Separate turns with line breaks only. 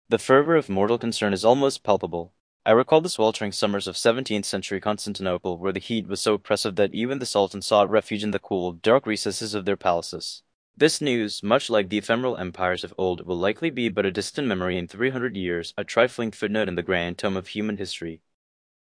The fervor of mortal concern is almost palpable. I recall the sweltering summers of 17th century Constantinople, where the heat was so oppressive that even the sultans sought refuge in the cool, dark recesses of their palaces. This news, much like the ephemeral empires of old, will likely be but a distant memory in 300 years, a trifling footnote in the grand tome of human history.